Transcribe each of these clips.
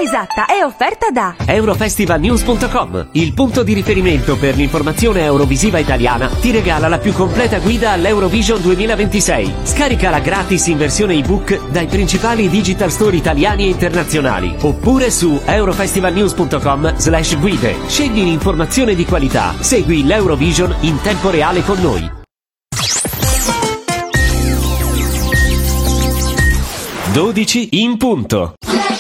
esatta è offerta da Eurofestivalnews.com, il punto di riferimento per l'informazione eurovisiva italiana, ti regala la più completa guida all'Eurovision 2026. Scaricala gratis in versione ebook dai principali digital store italiani e internazionali, oppure su eurofestivalnews.com/guide. Scegli l'informazione di qualità, segui l'Eurovision in tempo reale con noi. Dodici in punto.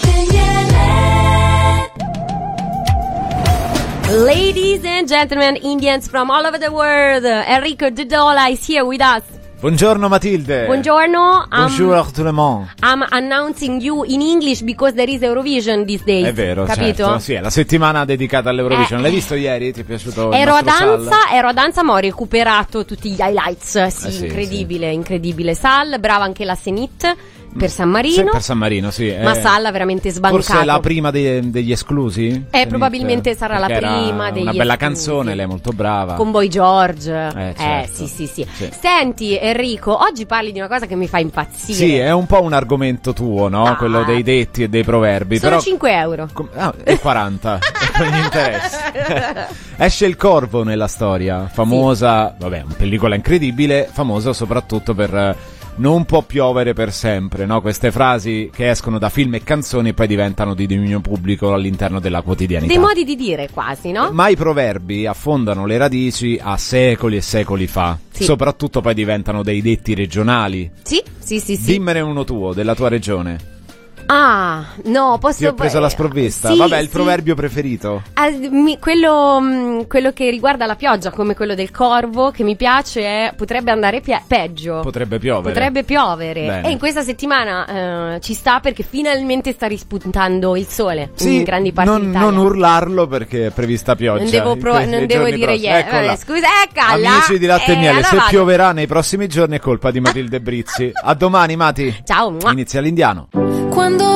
Ladies and gentlemen, Indians from all over the world, Enrico Dudola is here with us. Buongiorno Matilde. Buongiorno. Bonjour tout le monde. I'm announcing you in English because there is Eurovision these days. È vero, capito? Certo. Sì, è la settimana dedicata all'Eurovision. L'hai visto ieri? Ti è piaciuto? Ero a danza, ma ho recuperato tutti gli highlights. Sì, incredibile, sì. Incredibile. Sal, brava anche la Senit. Per San Marino. Sì, per San Marino, sì. Ma Salla veramente sbancato. Forse è la prima degli esclusi? Probabilmente sarà la prima degli una bella esclusi. canzone, lei è molto brava. Con Boy George. Certo. Sì. Senti Enrico, oggi parli di una cosa che mi fa impazzire. Sì, è un po' un argomento tuo, no? Quello dei detti e dei proverbi. Sono però 5 euro. E 40. Non gli interessa. Esce il Corvo nella storia. Famosa, vabbè, una pellicola incredibile. Famosa soprattutto per... non può piovere per sempre, no? Queste frasi che escono da film e canzoni e poi diventano di dominio pubblico all'interno della quotidianità. Dei modi di dire quasi, no? Ma i proverbi affondano le radici a secoli e secoli fa. Sì. Soprattutto poi diventano dei detti regionali. Sì. Dimmene uno tuo, della tua regione. Ah, no, posso... Ti ho preso la sprovvista. Sì, vabbè, il proverbio preferito? Quello che riguarda la pioggia, come quello del corvo, che mi piace è potrebbe andare peggio. Potrebbe piovere. Bene. E in questa settimana ci sta perché finalmente sta rispuntando il sole in grandi parti d'Italia. Non urlarlo perché è prevista pioggia. Non devo dire Vabbè, scusa, eccola. Amici di Latte e Miele, allora se vado. pioverà nei prossimi giorni è colpa di Matilde Brizzi. A domani, Mati. Ciao. Inizia l'Indiano. quando